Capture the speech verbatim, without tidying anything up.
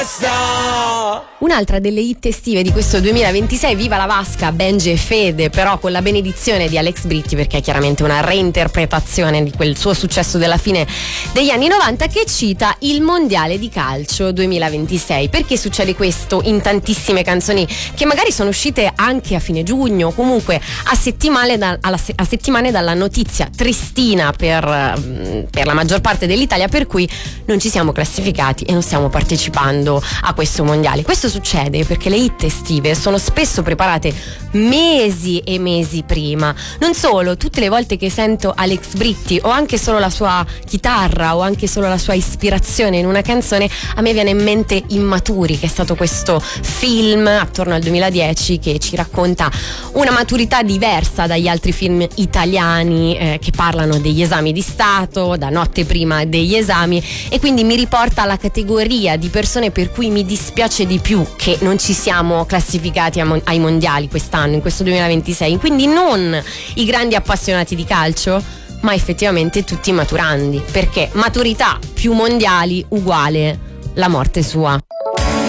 Un'altra delle hit estive di questo duemilaventisei, Viva la Vasca, Benji e Fede, però con la benedizione di Alex Britti, perché è chiaramente una reinterpretazione di quel suo successo della fine degli anni novanta, che cita il mondiale di calcio duemilaventisei. Perché succede questo in tantissime canzoni che magari sono uscite anche a fine giugno, comunque a settimane, da, alla, a settimane dalla notizia tristina per, per la maggior parte dell'Italia, per cui non ci siamo classificati e non stiamo partecipando a questo mondiale. Questo succede perché le hit estive sono spesso preparate mesi e mesi prima. Non solo, tutte le volte che sento Alex Britti o anche solo la sua chitarra o anche solo la sua ispirazione in una canzone, a me viene in mente Immaturi, che è stato questo film attorno al duemiladieci che ci racconta una maturità diversa dagli altri film italiani eh, che parlano degli esami di Stato, da notte prima degli esami, e quindi mi riporta alla categoria di persone per cui mi dispiace di più che non ci siamo classificati ai mondiali quest'anno, in questo duemilaventisei. Quindi non i grandi appassionati di calcio, ma effettivamente tutti i maturandi, perché maturità più mondiali uguale la morte sua.